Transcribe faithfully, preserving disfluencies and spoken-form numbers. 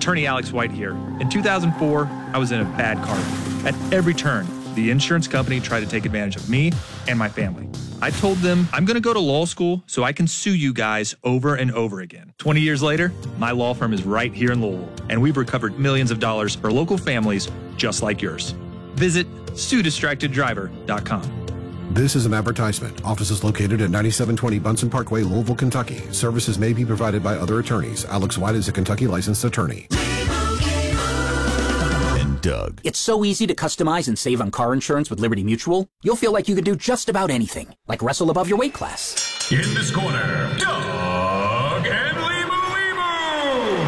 Attorney Alex White here. In two thousand four, I was in a bad car wreck. At every turn, the insurance company tried to take advantage of me and my family. I told them I'm going to go to law school so I can sue you guys over and over again. twenty years later, my law firm is right here in Louisville, and we've recovered millions of dollars for local families just like yours. Visit sue distracted driver dot com. This is an advertisement. Office is located at ninety-seven twenty Bunsen Parkway, Louisville, Kentucky. Services may be provided by other attorneys. Alex White is a Kentucky licensed attorney. And Doug. It's so easy to customize and save on car insurance with Liberty Mutual. You'll feel like you could do just about anything, like wrestle above your weight class. In this corner, Doug.